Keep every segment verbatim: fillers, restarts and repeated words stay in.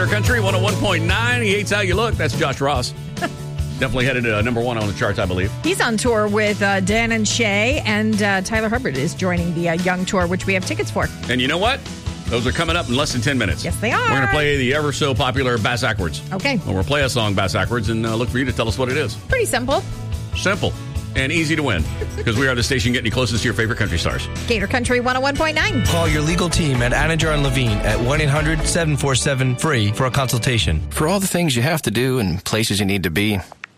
Gator Country one oh one point nine. He hates how you look. That's Josh Ross. Definitely headed to uh, number one on the charts, I believe. He's on tour with uh, Dan and Shay, and uh, Tyler Hubbard is joining the uh, Young Tour, which we have tickets for. And you know what? Those are coming up in less than ten minutes. Yes, they are. We're going to play the ever so popular Bass Backwards. Okay. Well, we'll play a song Bass Backwards and uh, look for you to tell us what it is. Pretty simple. Simple. And easy to win, because we are the station getting you closest to your favorite country stars. Gator Country one oh one point nine. Call your legal team at Anidjar and Levine at one eight hundred seven four seven free for a consultation. For all the things you have to do and places you need to be,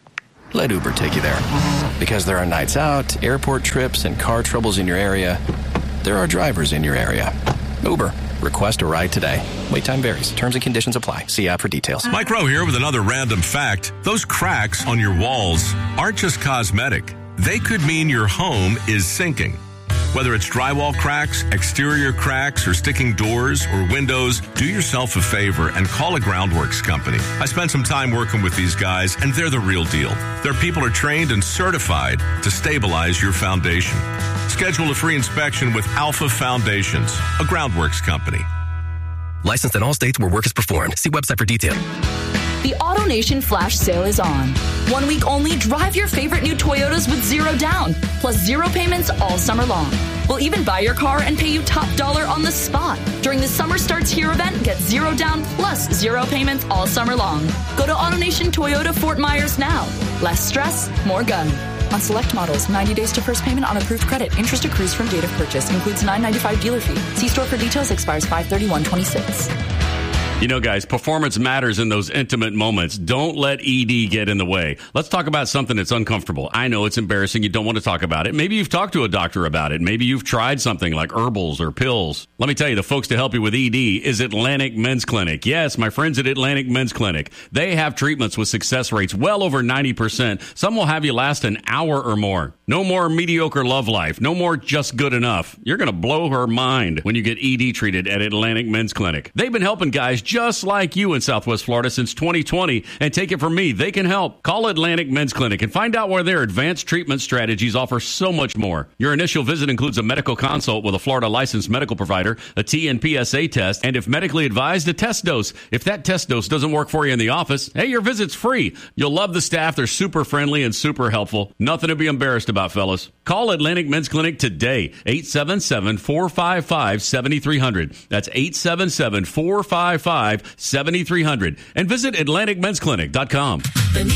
let Uber take you there. Because there are nights out, airport trips, and car troubles in your area, there are drivers in your area. Uber. Request a ride today. Wait time varies. Terms and conditions apply. See app for details. Mike Rowe here with another random fact. Those cracks on your walls aren't just cosmetic. They could mean your home is sinking. Whether it's drywall cracks, exterior cracks, or sticking doors or windows, do yourself a favor and call a Groundworks company. I spent some time working with these guys, and they're the real deal. Their people are trained and certified to stabilize your foundation. Schedule a free inspection with Alpha Foundations, a Groundworks company. Licensed in all states where work is performed. See website for detail. The AutoNation Flash Sale is on. One week only, drive your favorite new Toyotas with zero down, plus zero payments all summer long. We'll even buy your car and pay you top dollar on the spot. During the Summer Starts Here event, get zero down plus zero payments all summer long. Go to AutoNation Toyota Fort Myers now. Less stress, more gun. On select models, ninety days to first payment on approved credit. Interest accrues from date of purchase. Includes nine ninety-five dealer fee. See store for details. Expires five thirty-one twenty-six. You know, guys, performance matters in those intimate moments. Don't let E D get in the way. Let's talk about something that's uncomfortable. I know it's embarrassing. You don't want to talk about it. Maybe you've talked to a doctor about it. Maybe you've tried something like herbals or pills. Let me tell you, the folks to help you with E D is Atlantic Men's Clinic. Yes, my friends at Atlantic Men's Clinic. They have treatments with success rates well over ninety percent. Some will have you last an hour or more. No more mediocre love life. No more just good enough. You're going to blow her mind when you get E D treated at Atlantic Men's Clinic. They've been helping guys just like you in Southwest Florida since twenty twenty. And take it from me, they can help. Call Atlantic Men's Clinic and find out where their advanced treatment strategies offer so much more. Your initial visit includes a medical consult with a Florida licensed medical provider, a T N P S A test, and if medically advised, a test dose. If that test dose doesn't work for you in the office, hey, your visit's free. You'll love the staff. They're super friendly and super helpful. Nothing to be embarrassed about, fellas. Call Atlantic Men's Clinic today. eight seven seven, four five five, seven three zero zero. That's eight seven seven, four five five, seven three zero zero. And visit Atlantic Men's Clinic dot com.